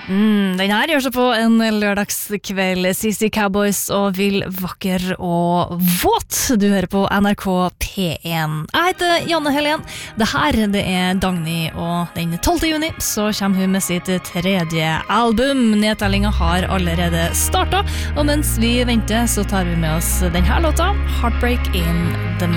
Den her gjør seg på en lørdagskveld. CC Cowboys og Vil vakker og våt. Du hører på NRK P1. Jeg heter Janne Helen. Det her det er Dagny, og den 12. juni så kommer hun med sitt tredje album. Nedtellingen har allerede startet, og mens vi venter så tar vi med oss denne låta, Heartbreak in the